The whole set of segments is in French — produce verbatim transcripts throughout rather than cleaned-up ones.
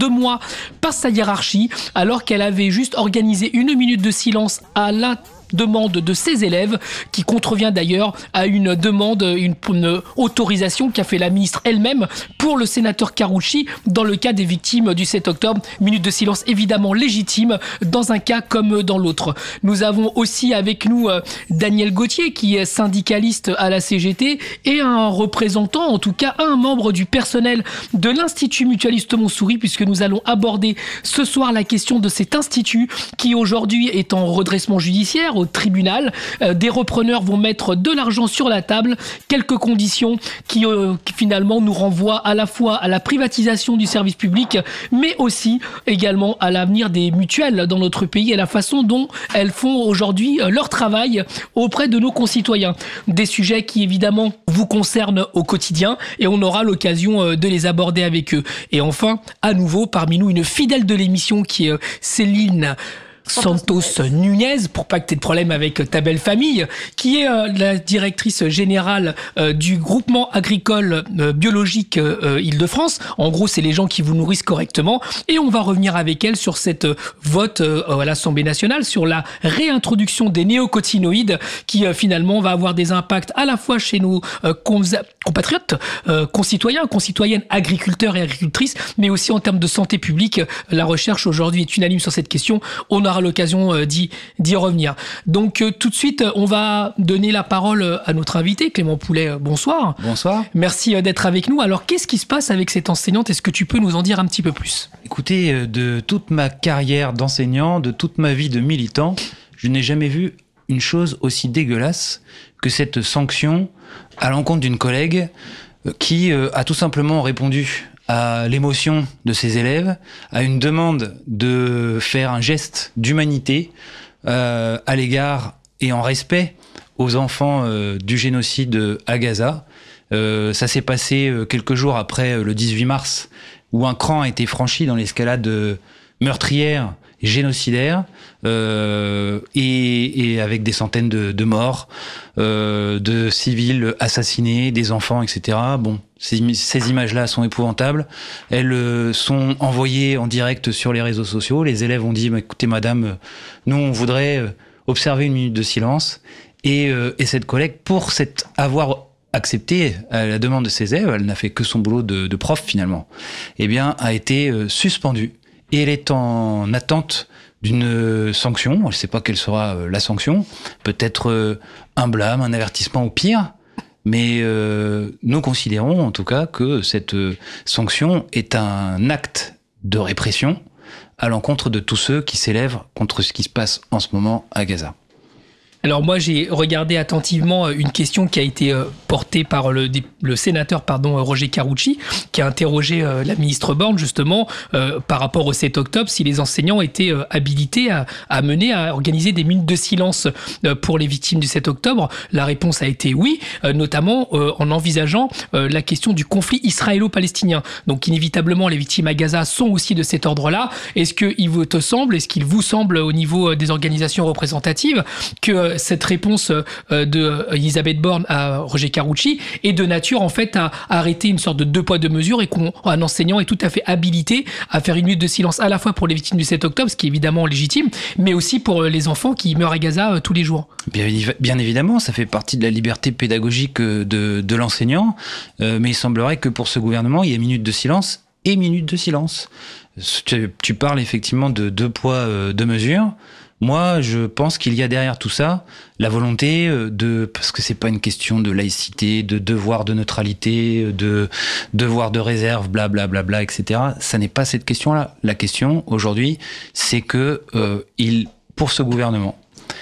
deux mois par sa hiérarchie, alors qu'elle avait juste organisé une minute de silence à l'un demande de ses élèves, qui contrevient d'ailleurs à une demande, une, une autorisation qu'a fait la ministre elle-même pour le sénateur Karouchi dans le cas des victimes du sept octobre. Minute de silence évidemment légitime dans un cas comme dans l'autre. Nous avons aussi avec nous euh, Daniel Gauthier, qui est syndicaliste à la C G T et un représentant, en tout cas un membre du personnel de l'Institut Mutualiste Montsouris, puisque nous allons aborder ce soir la question de cet institut qui aujourd'hui est en redressement judiciaire au tribunal. Euh, des repreneurs vont mettre de l'argent sur la table, quelques conditions qui, euh, qui finalement nous renvoient à la fois à la privatisation du service public, mais aussi également à l'avenir des mutuelles dans notre pays et la façon dont elles font aujourd'hui euh, leur travail auprès de nos concitoyens. Des sujets qui évidemment vous concernent au quotidien et on aura l'occasion euh, de les aborder avec eux. Et enfin, à nouveau, parmi nous, une fidèle de l'émission qui est euh, Céline Santos Nunez, pour pas que tu aies de problème avec ta belle famille, qui est euh, la directrice générale euh, du groupement agricole euh, biologique euh, Île-de-France. En gros, c'est les gens qui vous nourrissent correctement. Et on va revenir avec elle sur cette euh, vote euh, à l'Assemblée nationale sur la réintroduction des néocotinoïdes qui euh, finalement va avoir des impacts à la fois chez nos euh, compatriotes, euh, concitoyens, concitoyennes, agriculteurs et agricultrices, mais aussi en termes de santé publique. La recherche aujourd'hui est unanime sur cette question. On aura l'occasion d'y, d'y revenir. Donc tout de suite, on va donner la parole à notre invité, Clément Poulet. Bonsoir. Bonsoir. Merci d'être avec nous. Alors, qu'est-ce qui se passe avec cette enseignante ? Est-ce que tu peux nous en dire un petit peu plus ? Écoutez, de toute ma carrière d'enseignant, de toute ma vie de militant, je n'ai jamais vu une chose aussi dégueulasse que cette sanction à l'encontre d'une collègue qui a tout simplement répondu à l'émotion de ses élèves, à une demande de faire un geste d'humanité euh, à l'égard et en respect aux enfants euh, du génocide à Gaza. Euh, ça s'est passé euh, quelques jours après euh, le dix-huit mars, où un cran a été franchi dans l'escalade euh, meurtrière et génocidaire, euh, et, et avec des centaines de, de morts, euh, de civils assassinés, des enfants, et cetera. Bon, ces, ces images-là sont épouvantables. Elles euh, sont envoyées en direct sur les réseaux sociaux. Les élèves ont dit, écoutez madame, nous on voudrait observer une minute de silence. Et, euh, et cette collègue, pour cette, avoir accepté à la demande de ses élèves, elle n'a fait que son boulot de, de prof finalement, eh bien, a été euh, suspendue. Et elle est en attente d'une sanction. Elle ne sait pas quelle sera la sanction. Peut-être un blâme, un avertissement au pire. Mais euh, nous considérons en tout cas que cette sanction est un acte de répression à l'encontre de tous ceux qui s'élèvent contre ce qui se passe en ce moment à Gaza. Alors moi, j'ai regardé attentivement une question qui a été portée par le, le sénateur pardon, Roger Karouchi, qui a interrogé la ministre Borne justement euh, par rapport au sept octobre, si les enseignants étaient euh, habilités à, à mener, à organiser des minutes de silence euh, pour les victimes du sept octobre. La réponse a été oui, euh, notamment euh, en envisageant euh, la question du conflit israélo-palestinien. Donc inévitablement, les victimes à Gaza sont aussi de cet ordre-là. Est-ce qu'il vous te semble, est-ce qu'il vous semble au niveau des organisations représentatives que cette réponse de Elisabeth Borne à Roger Karouchi est de nature en fait à arrêter une sorte de deux poids deux mesures et qu'un enseignant est tout à fait habilité à faire une minute de silence à la fois pour les victimes du sept octobre, ce qui est évidemment légitime, mais aussi pour les enfants qui meurent à Gaza tous les jours. Bien, bien évidemment, ça fait partie de la liberté pédagogique de, de l'enseignant, euh, mais il semblerait que pour ce gouvernement, il y ait minute de silence et minute de silence. Tu, tu parles effectivement de deux poids euh, deux mesures. Moi, je pense qu'il y a derrière tout ça la volonté de, parce que c'est pas une question de laïcité, de devoir de neutralité, de devoir de réserve, bla bla bla bla, et cetera. Ça n'est pas cette question-là. La question aujourd'hui, c'est que euh, il, pour ce gouvernement,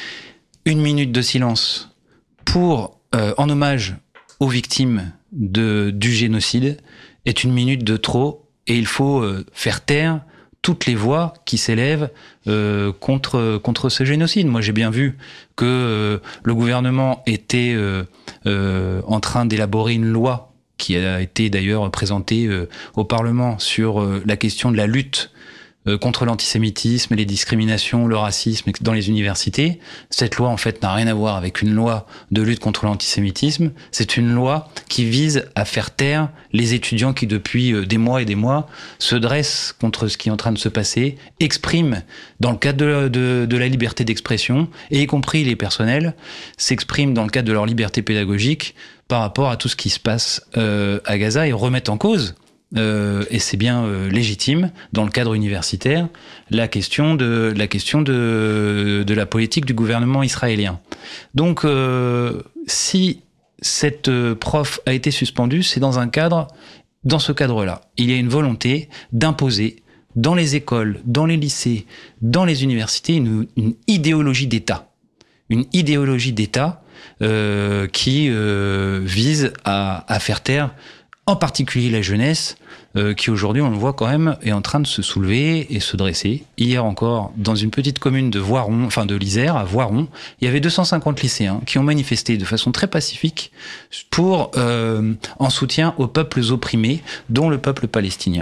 une minute de silence pour euh, en hommage aux victimes de du génocide est une minute de trop, et il faut euh, faire taire toutes les voix qui s'élèvent euh, contre contre ce génocide. Moi, j'ai bien vu que euh, le gouvernement était euh, euh, en train d'élaborer une loi qui a été d'ailleurs présentée euh, au Parlement sur euh, la question de la lutte euh, contre l'antisémitisme, les discriminations, le racisme dans les universités. Cette loi, en fait, n'a rien à voir avec une loi de lutte contre l'antisémitisme. C'est une loi qui vise à faire taire les étudiants qui, depuis euh, des mois et des mois, se dressent contre ce qui est en train de se passer, expriment, dans le cadre de, de, de la liberté d'expression, et y compris les personnels, s'expriment dans le cadre de leur liberté pédagogique par rapport à tout ce qui se passe euh, à Gaza et remettent en cause, euh, et c'est bien euh, légitime, dans le cadre universitaire, la question de la, question de, de la politique du gouvernement israélien. Donc, euh, si cette prof a été suspendue, c'est dans un cadre, dans ce cadre-là. Il y a une volonté d'imposer dans les écoles, dans les lycées, dans les universités, une, une idéologie d'État. Une idéologie d'État euh, qui euh, vise à, à faire taire, en particulier la jeunesse, euh, qui aujourd'hui, on le voit quand même, est en train de se soulever et se dresser. Hier encore, dans une petite commune de Voiron, enfin de l'Isère, à Voiron, il y avait deux cent cinquante lycéens qui ont manifesté de façon très pacifique pour, euh, en soutien aux peuples opprimés, dont le peuple palestinien,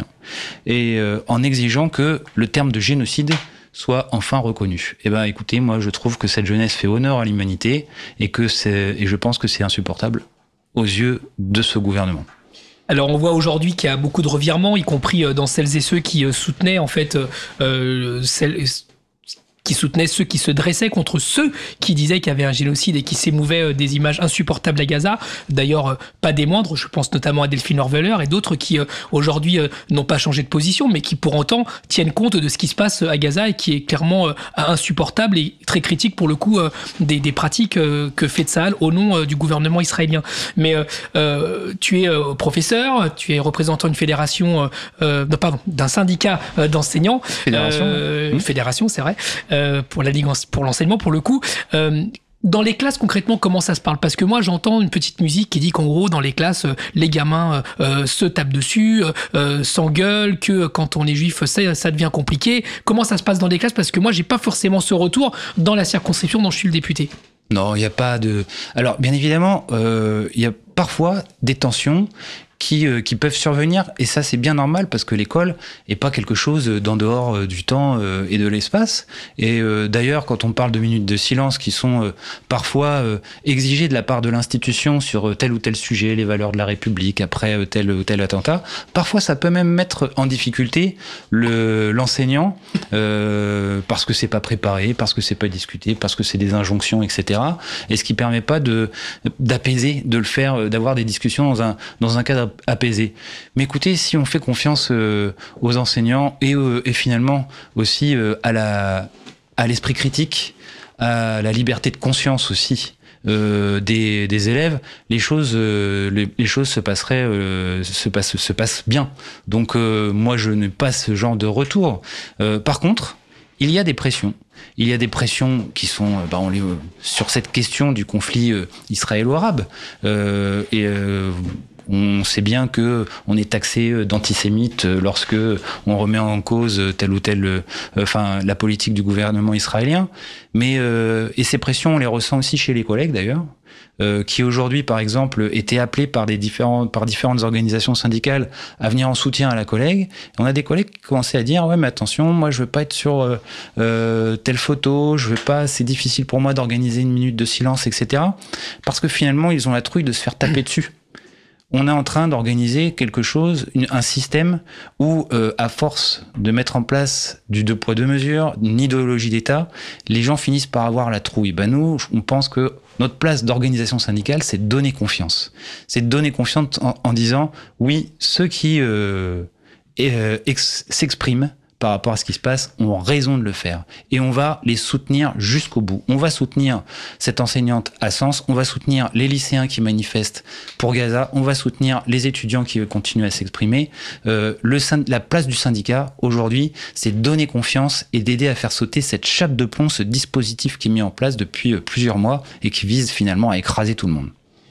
et euh, en exigeant que le terme de génocide soit enfin reconnu. Eh ben, écoutez, moi, je trouve que cette jeunesse fait honneur à l'humanité et que c'est, et je pense que c'est insupportable aux yeux de ce gouvernement. Alors on voit aujourd'hui qu'il y a beaucoup de revirements, y compris dans celles et ceux qui soutenaient en fait euh, celles, qui soutenaient ceux qui se dressaient contre ceux qui disaient qu'il y avait un génocide et qui s'émouvaient des images insupportables à Gaza. D'ailleurs, pas des moindres, je pense notamment à Delphine Orveller et d'autres qui aujourd'hui n'ont pas changé de position, mais qui pour autant tiennent compte de ce qui se passe à Gaza et qui est clairement insupportable et très critique pour le coup des, des pratiques que fait Tsahal au nom du gouvernement israélien. Mais euh, tu es professeur, tu es représentant d'une fédération, euh, non, pardon, d'un syndicat d'enseignants. Fédération. Euh, une fédération, c'est vrai. Euh, pour la ligue, pour l'enseignement, pour le coup. Euh, dans les classes, concrètement, comment ça se parle? Parce que moi, j'entends une petite musique qui dit qu'en gros, dans les classes, euh, les gamins euh, se tapent dessus, euh, s'engueulent, que quand on est juif, ça, ça devient compliqué. Comment ça se passe dans les classes? Parce que moi, j'ai pas forcément ce retour dans la circonscription dont je suis le député. Non, il n'y a pas de... Alors, bien évidemment, euh, il y a parfois des tensions qui, euh, qui peuvent survenir, et ça c'est bien normal parce que l'école est pas quelque chose d'en dehors euh, du temps euh, et de l'espace. Et euh, d'ailleurs, quand on parle de minutes de silence qui sont euh, parfois euh, exigées de la part de l'institution sur tel ou tel sujet, les valeurs de la République, après euh, tel ou tel attentat, parfois ça peut même mettre en difficulté le, l'enseignant euh, parce que c'est pas préparé, parce que c'est pas discuté, parce que c'est des injonctions, et cetera. Et ce qui permet pas de, d'apaiser, de le faire, d'avoir des discussions dans un, dans un cadre apaisé. Mais écoutez, si on fait confiance euh, aux enseignants et, euh, et finalement aussi euh, à, la, à l'esprit critique, à la liberté de conscience aussi euh, des, des élèves, les choses, euh, les, les choses se passeraient, euh, se passent, se passent bien. Donc euh, moi, je n'ai pas ce genre de retour. Euh, par contre, il y a des pressions. Il y a des pressions qui sont bah, on les, euh, sur cette question du conflit euh, israélo-arabe. Euh, et euh, on sait bien que on est taxé d'antisémite lorsque on remet en cause telle ou telle, euh, enfin la politique du gouvernement israélien. Mais euh, et ces pressions, on les ressent aussi chez les collègues d'ailleurs, euh, qui aujourd'hui, par exemple, étaient appelés par des différents, par différentes organisations syndicales à venir en soutien à la collègue. Et on a des collègues qui commençaient à dire ouais, mais attention, moi je veux pas être sur euh, euh, telle photo, je veux pas, c'est difficile pour moi d'organiser une minute de silence, et cetera. Parce que finalement, ils ont la trouille de se faire taper dessus. On est en train d'organiser quelque chose, une, un système où, euh, à force de mettre en place du deux poids deux mesures, une idéologie d'État, les gens finissent par avoir la trouille. Ben nous, on pense que notre place d'organisation syndicale, c'est de donner confiance. C'est de donner confiance en, en disant, oui, ceux qui euh, euh, ex- s'expriment par rapport à ce qui se passe ont raison de le faire. Et on va les soutenir jusqu'au bout. On va soutenir cette enseignante à Sens, on va soutenir les lycéens qui manifestent pour Gaza, on va soutenir les étudiants qui veulent continuer à s'exprimer. Euh, le, la place du syndicat, aujourd'hui, c'est de donner confiance et d'aider à faire sauter cette chape de plomb, ce dispositif qui est mis en place depuis plusieurs mois et qui vise finalement à écraser tout le monde.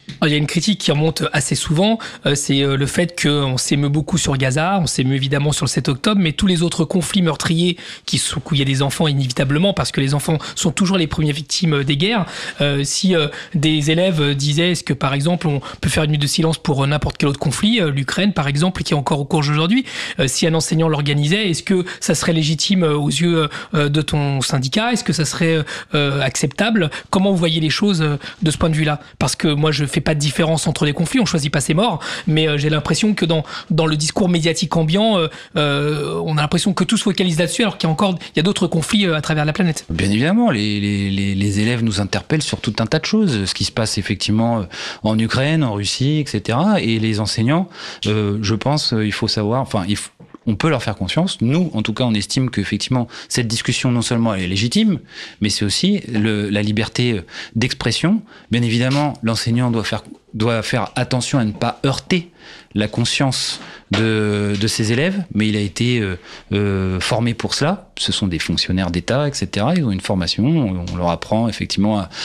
Il y a une critique qui remonte assez souvent, euh, c'est euh, le fait qu'on s'émeut beaucoup sur Gaza, on s'émeut évidemment sur le sept octobre, mais tous les autres conflits meurtriers qui sont, où il y a des enfants inévitablement, parce que les enfants sont toujours les premières victimes des guerres. Euh, si euh, des élèves disaient, est-ce que par exemple on peut faire une minute de silence pour euh, n'importe quel autre conflit, euh, l'Ukraine par exemple, qui est encore au cours aujourd'hui, euh, si un enseignant l'organisait, est-ce que ça serait légitime euh, aux yeux euh, de ton syndicat? Est-ce que ça serait euh, acceptable? Comment vous voyez les choses euh, de ce point de vue-là? Parce que moi je fais pas de différence entre les conflits, on choisit pas ses morts, mais euh, j'ai l'impression que dans dans le discours médiatique ambiant, euh, euh, on a l'impression que tout se focalise là-dessus, alors qu'il y a encore il y a d'autres conflits euh, à travers la planète. Bien évidemment, les, les, les, les élèves nous interpellent sur tout un tas de choses, ce qui se passe effectivement en Ukraine, en Russie, et cetera. Et les enseignants, euh, je pense, il faut savoir, enfin, il faut, on peut leur faire confiance. Nous, en tout cas, on estime qu'effectivement, cette discussion, non seulement elle est légitime, mais c'est aussi le, la liberté d'expression. Bien évidemment, l'enseignant doit faire, doit faire attention à ne pas heurter la conscience de, de ses élèves, mais il a été euh, euh, formé pour cela. Ce sont des fonctionnaires d'État, et cetera. Ils ont une formation, on leur apprend effectivement à,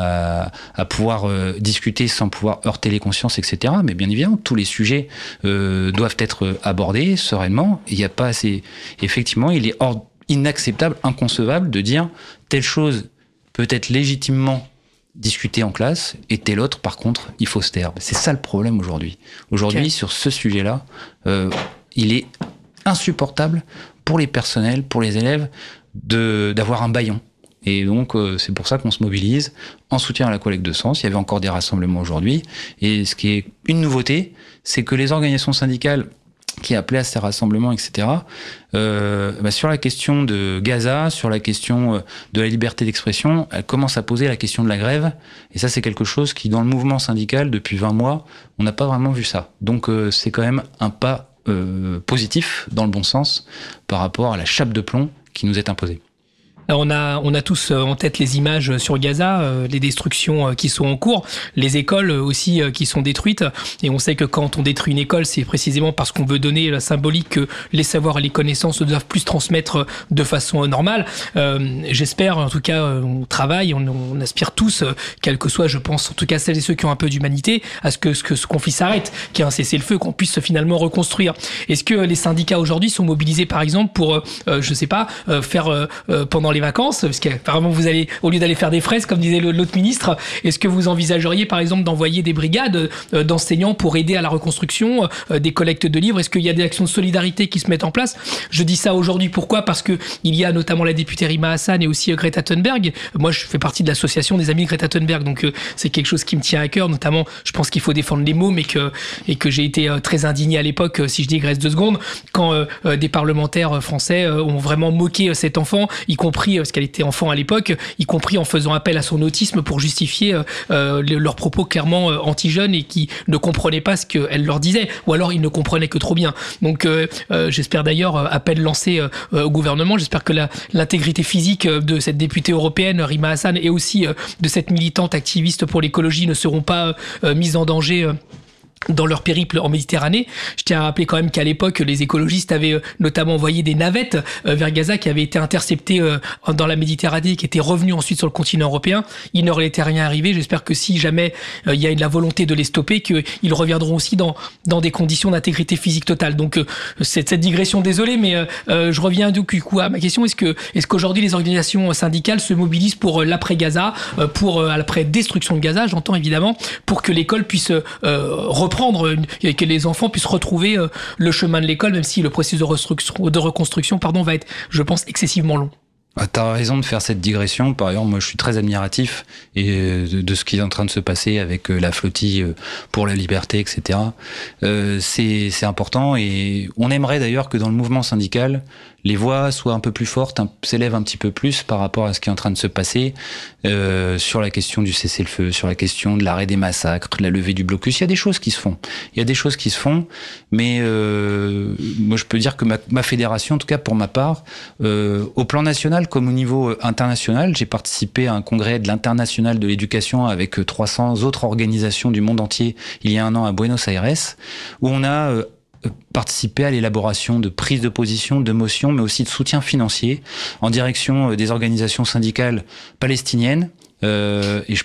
à, à pouvoir euh, discuter sans pouvoir heurter les consciences, et cetera. Mais bien évidemment, tous les sujets euh, doivent être abordés sereinement. Il n'y a pas assez... Effectivement, il est hors, inacceptable, inconcevable de dire telle chose peut être légitimement discuter en classe, et tel autre, par contre, il faut se taire. C'est ça le problème aujourd'hui. Aujourd'hui, okay. Sur ce sujet-là, euh, il est insupportable pour les personnels, pour les élèves, de, d'avoir un bâillon. Et donc, euh, c'est pour ça qu'on se mobilise en soutien à la collecte de sang. Il y avait encore des rassemblements aujourd'hui. Et ce qui est une nouveauté, c'est que les organisations syndicales qui appelaient à ces rassemblements, et cetera, euh, bah sur la question de Gaza, sur la question de la liberté d'expression, elles commencent à poser la question de la grève. Et ça, c'est quelque chose qui, dans le mouvement syndical, depuis vingt mois, on n'a pas vraiment vu ça. Donc, euh, c'est quand même un pas euh, positif, dans le bon sens, par rapport à la chape de plomb qui nous est imposée. Alors on a, on a tous en tête les images sur Gaza, euh, les destructions qui sont en cours, les écoles aussi euh, qui sont détruites. Et on sait que quand on détruit une école, c'est précisément parce qu'on veut donner la symbolique que les savoirs et les connaissances doivent plus se transmettre de façon normale. Euh, j'espère, en tout cas, on travaille, on, on aspire tous, quel que soit, je pense, en tout cas celles et ceux qui ont un peu d'humanité, à ce que, ce que ce conflit s'arrête, qu'il y ait un cessez-le-feu, qu'on puisse finalement reconstruire. Est-ce que les syndicats aujourd'hui sont mobilisés, par exemple, pour, euh, je sais pas, euh, faire euh, pendant les les vacances, parce qu'apparemment vous allez, au lieu d'aller faire des fraises, comme disait l'autre ministre, est-ce que vous envisageriez par exemple d'envoyer des brigades d'enseignants pour aider à la reconstruction, des collectes de livres? Est-ce qu'il y a des actions de solidarité qui se mettent en place? Je dis ça aujourd'hui, pourquoi? Parce que il y a notamment la députée Rima Hassan et aussi Greta Thunberg. Moi je fais partie de l'association des amis de Greta Thunberg, donc c'est quelque chose qui me tient à cœur, notamment je pense qu'il faut défendre les mots, mais que, et que j'ai été très indigné à l'époque, si je digresse deux secondes, quand euh, des parlementaires français ont vraiment moqué cet enfant, y compris parce qu'elle était enfant à l'époque, y compris en faisant appel à son autisme pour justifier euh, leurs propos clairement euh, anti-jeunes et qui ne comprenaient pas ce qu'elle leur disait, ou alors ils ne comprenaient que trop bien. Donc euh, euh, j'espère d'ailleurs, euh, appel lancé euh, au gouvernement, j'espère que la, l'intégrité physique de cette députée européenne, Rima Hassan, et aussi euh, de cette militante activiste pour l'écologie ne seront pas euh, mises en danger euh, dans leur périple en Méditerranée. Je tiens à rappeler quand même qu'à l'époque, les écologistes avaient notamment envoyé des navettes vers Gaza qui avaient été interceptées dans la Méditerranée et qui étaient revenues ensuite sur le continent européen. Il ne leur était rien arrivé. J'espère que si jamais il y a la volonté de les stopper, qu'ils reviendront aussi dans, dans des conditions d'intégrité physique totale. Donc, cette, cette digression, désolé, mais euh, je reviens du coup à ma question. Est-ce que, est-ce qu'aujourd'hui les organisations syndicales se mobilisent pour l'après-Gaza, pour l'après-destruction de Gaza, j'entends évidemment, pour que l'école puisse euh, reprendre et que les enfants puissent retrouver le chemin de l'école, même si le processus de reconstruction, de reconstruction pardon, va être, je pense, excessivement long. T'as raison de faire cette digression. Par exemple, moi, je suis très admiratif et de, de ce qui est en train de se passer avec la flottille pour la liberté, et cetera. Euh, c'est, c'est important et on aimerait d'ailleurs que dans le mouvement syndical, les voix soient un peu plus fortes, un, s'élèvent un petit peu plus par rapport à ce qui est en train de se passer euh, sur la question du cessez-le-feu, sur la question de l'arrêt des massacres, de la levée du blocus. Il y a des choses qui se font. Il y a des choses qui se font, mais euh, moi, je peux dire que ma, ma fédération, en tout cas pour ma part, euh, au plan national comme au niveau international, j'ai participé à un congrès de l'international de l'éducation avec trois cents autres organisations du monde entier il y a un an à Buenos Aires, où on a euh, participer à l'élaboration de prises de position, de motions, mais aussi de soutien financier en direction des organisations syndicales palestiniennes. Euh, et je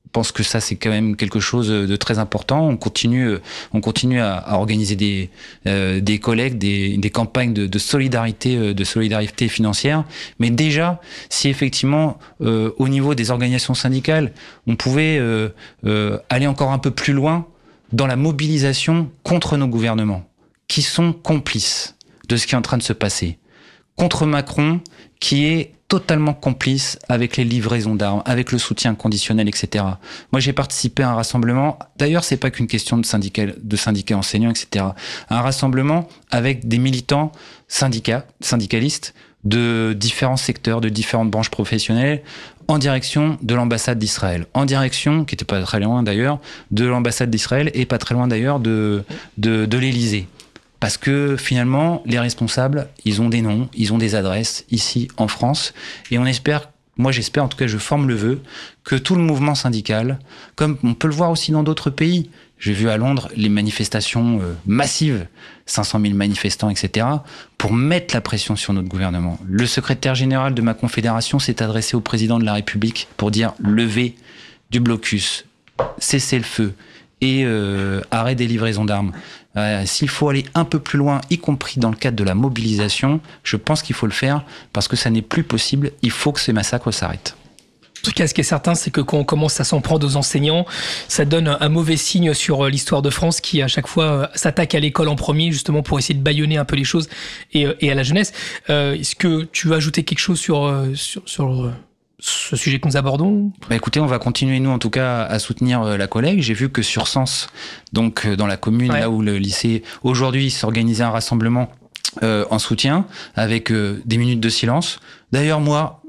Je pense que ça, c'est quand même quelque chose de très important. On continue, on continue à, à organiser des, euh, des collectes, des, des campagnes de, de solidarité, de solidarité financière. Mais déjà, si effectivement, euh, au niveau des organisations syndicales, on pouvait euh, euh, aller encore un peu plus loin dans la mobilisation contre nos gouvernements, qui sont complices de ce qui est en train de se passer. Contre Macron, qui est totalement complice avec les livraisons d'armes, avec le soutien conditionnel, et cetera. Moi, j'ai participé à un rassemblement. D'ailleurs, c'est pas qu'une question de syndicats, de syndicats enseignants, et cetera. Un rassemblement avec des militants syndicats, syndicalistes de différents secteurs, de différentes branches professionnelles, en direction de l'ambassade d'Israël, en direction, qui était pas très loin d'ailleurs, de l'ambassade d'Israël et pas très loin d'ailleurs de de, de l'Élysée. Parce que finalement, les responsables, ils ont des noms, ils ont des adresses ici en France. Et on espère, moi j'espère, en tout cas je forme le vœu, que tout le mouvement syndical, comme on peut le voir aussi dans d'autres pays, j'ai vu à Londres les manifestations euh, massives, cinq cent mille manifestants, et cetera, pour mettre la pression sur notre gouvernement. Le secrétaire général de ma confédération s'est adressé au président de la République pour dire levez du blocus, cessez le feu et euh, arrêt des livraisons d'armes. Euh, s'il faut aller un peu plus loin, y compris dans le cadre de la mobilisation, je pense qu'il faut le faire parce que ça n'est plus possible. Il faut que ces massacres s'arrêtent. En tout cas, ce qui est certain, c'est que quand on commence à s'en prendre aux enseignants, ça donne un mauvais signe sur l'histoire de France qui, à chaque fois, s'attaque à l'école en premier, justement pour essayer de bâillonner un peu les choses et, et à la jeunesse. Euh, est-ce que tu veux ajouter quelque chose sur, sur, sur ce sujet que nous abordons? Bah écoutez, on va continuer, nous, en tout cas, à soutenir la collègue. J'ai vu que sur Sens, donc dans la commune, ouais. Là où le lycée, aujourd'hui, s'organisait un rassemblement euh, en soutien, avec euh, des minutes de silence. D'ailleurs, moi,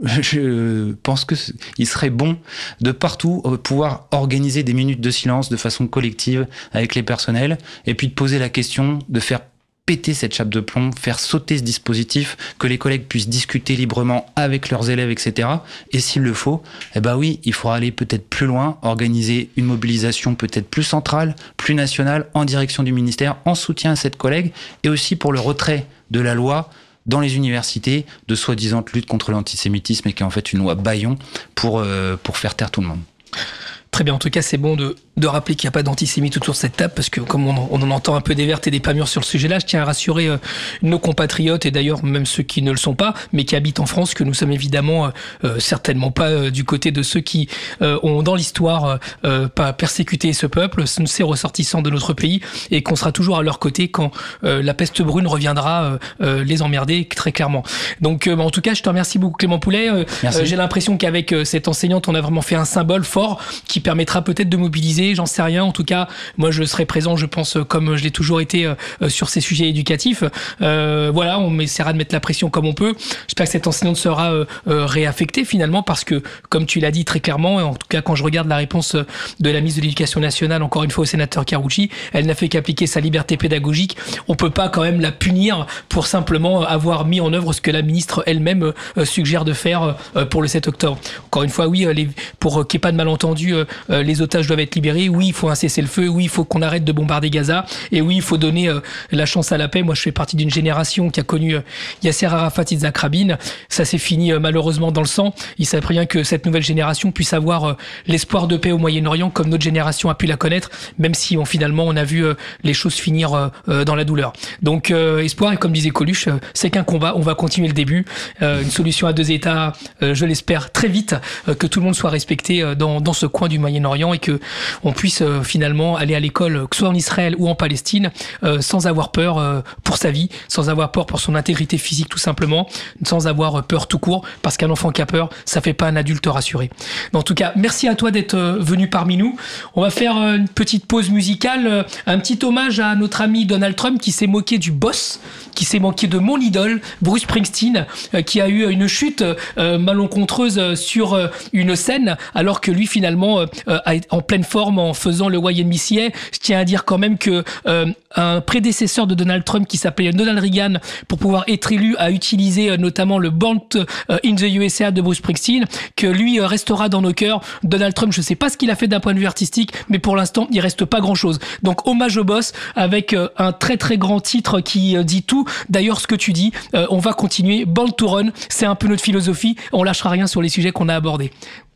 je pense qu'il serait bon de partout euh, pouvoir organiser des minutes de silence de façon collective avec les personnels, et puis de poser la question, de faire péter cette chape de plomb, faire sauter ce dispositif, que les collègues puissent discuter librement avec leurs élèves, et cetera. Et s'il le faut, eh ben oui, il faudra aller peut-être plus loin, organiser une mobilisation peut-être plus centrale, plus nationale, en direction du ministère, en soutien à cette collègue, et aussi pour le retrait de la loi dans les universités de soi-disant lutte contre l'antisémitisme, et qui est en fait une loi bâillon pour, euh, pour faire taire tout le monde. Très bien, en tout cas, c'est bon de, de rappeler qu'il n'y a pas d'antisémites autour de cette table, parce que comme on, on en entend un peu des vertes et des pas mûres sur le sujet-là, je tiens à rassurer euh, nos compatriotes, et d'ailleurs même ceux qui ne le sont pas, mais qui habitent en France, que nous sommes évidemment euh, certainement pas euh, du côté de ceux qui euh, ont dans l'histoire euh, pas persécuté ce peuple, ces ressortissants de notre pays, et qu'on sera toujours à leur côté quand euh, la peste brune reviendra euh, euh, les emmerder, très clairement. Donc euh, en tout cas, je te remercie beaucoup, Clément Poulet. Euh, euh, j'ai l'impression qu'avec euh, cette enseignante, on a vraiment fait un symbole fort qui permettra peut-être de mobiliser, j'en sais rien. En tout cas, moi, je serai présent, je pense, comme je l'ai toujours été euh, sur ces sujets éducatifs. Euh, voilà, on essaiera de mettre la pression comme on peut. J'espère que cette enseignante sera euh, euh, réaffectée finalement, parce que, comme tu l'as dit très clairement, en tout cas, quand je regarde la réponse de la ministre de l'Éducation nationale, encore une fois au sénateur Karouchi, elle n'a fait qu'appliquer sa liberté pédagogique. On peut pas quand même la punir pour simplement avoir mis en œuvre ce que la ministre elle-même euh, suggère de faire euh, pour le sept octobre. Encore une fois, oui, les, pour qu'il n'y ait pas de malentendu, euh, Euh, les otages doivent être libérés. Oui, il faut un cessez-le-feu. Oui, il faut qu'on arrête de bombarder Gaza. Et oui, il faut donner euh, la chance à la paix. Moi, je fais partie d'une génération qui a connu euh, Yasser Arafat, Yitzhak Rabin. Ça s'est fini euh, malheureusement dans le sang. Il serait bien que cette nouvelle génération puisse avoir euh, l'espoir de paix au Moyen-Orient comme notre génération a pu la connaître, même si on, finalement on a vu euh, les choses finir euh, euh, dans la douleur. Donc euh, espoir, et comme disait Coluche, euh, c'est qu'un combat. On va continuer le début. Euh, une solution à deux États, euh, je l'espère très vite, euh, que tout le monde soit respecté euh, dans, dans ce coin du Moyen-Orient, et que on puisse euh, finalement aller à l'école, que ce soit en Israël ou en Palestine, euh, sans avoir peur euh, pour sa vie, sans avoir peur pour son intégrité physique tout simplement, sans avoir peur tout court, parce qu'un enfant qui a peur, ça fait pas un adulte rassuré. Mais en tout cas, merci à toi d'être euh, venu parmi nous. On va faire euh, une petite pause musicale, euh, un petit hommage à notre ami Donald Trump qui s'est moqué du boss, qui s'est moqué de mon idole, Bruce Springsteen, euh, qui a eu une chute euh, malencontreuse sur euh, une scène, alors que lui finalement euh, a en pleine forme en faisant le Y M C A. Je tiens à dire quand même que euh, un prédécesseur de Donald Trump qui s'appelait Donald Reagan, pour pouvoir être élu, a utilisé euh, notamment le Born euh, in the U S A de Bruce Springsteen, que lui euh, restera dans nos cœurs. Donald Trump, je sais pas ce qu'il a fait d'un point de vue artistique, mais pour l'instant, il reste pas grand chose. Donc hommage au boss avec euh, un très très grand titre qui euh, dit tout. D'ailleurs, ce que tu dis, euh, on va continuer. Born to Run, c'est un peu notre philosophie. On lâchera rien sur les sujets qu'on a abordés.